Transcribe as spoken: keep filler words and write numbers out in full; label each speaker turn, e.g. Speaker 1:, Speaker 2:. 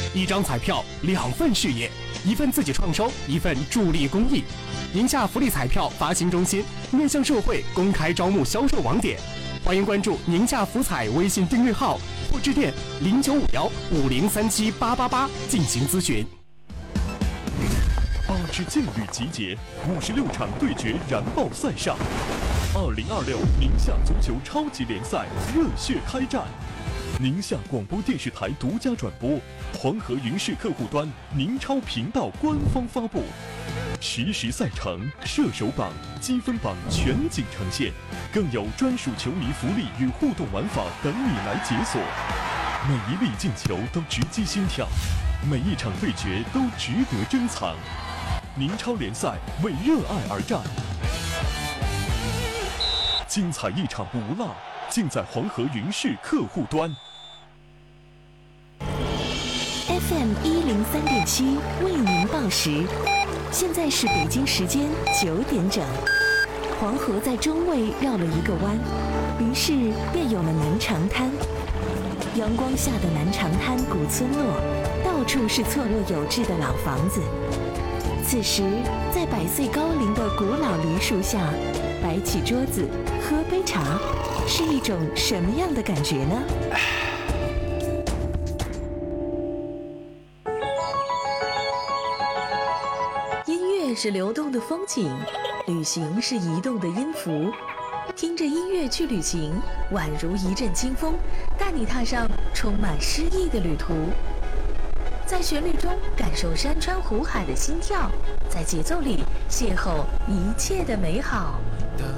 Speaker 1: 一张彩票两份事业，一份自己创收，一份助力公益。宁夏福利彩票发行中心面向社会公开招募销售网点，欢迎关注宁夏福彩微信订阅号或致电零九五幺五零三七八八八进行咨询。
Speaker 2: 八支劲旅集结，五十六场对决燃爆赛上。二零二六宁夏足球超级联赛热血开战。宁夏广播电视台独家转播，黄河云视客户端宁超频道官方发布，实时赛程、射手榜、积分榜全景呈现，更有专属球迷福利与互动玩法等你来解锁。每一粒进球都直击心跳，每一场对决都值得珍藏。宁超联赛为热爱而战，精彩一场不落，尽在黄河云视客户端。
Speaker 3: F M 一零三点七为您报时，现在是北京时间九点整。黄河在中卫绕了一个弯，于是便有了南长滩。阳光下的南长滩古村落，到处是错落有致的老房子。此时，在百岁高龄的古老梨树下，摆起桌子，喝杯茶，是一种什么样的感觉呢？音乐是流动的风景，旅行是移动的音符。听着音乐去旅行，宛如一阵清风，带你踏上充满诗意的旅途。在旋律中感受山川湖海的心跳，在节奏里邂逅一切的美好。